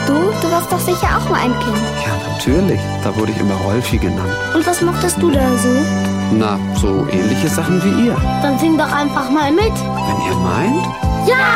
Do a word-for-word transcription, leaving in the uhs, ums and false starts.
Du, du warst doch sicher auch mal ein Kind. Ja, natürlich. Da wurde ich immer Rolfi genannt. Und was mochtest du da so? Na, so ähnliche Sachen wie ihr. Dann sing doch einfach mal mit. Wenn ihr meint. Ja!